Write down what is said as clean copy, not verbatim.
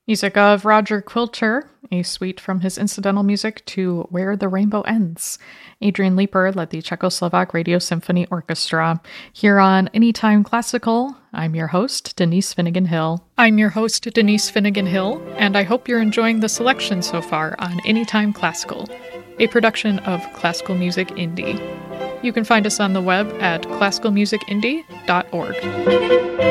Music of Roger Quilter, a suite from his incidental music to Where the Rainbow Ends. Adrian Leeper led the Czechoslovak Radio Symphony Orchestra. Here on Anytime Classical, I'm your host, Denise Finnegan Hill. I'm your host, Denise Finnegan Hill, and I hope you're enjoying the selection so far on Anytime Classical, a production of Classical Music Indie. You can find us on the web at classicalmusicindie.org.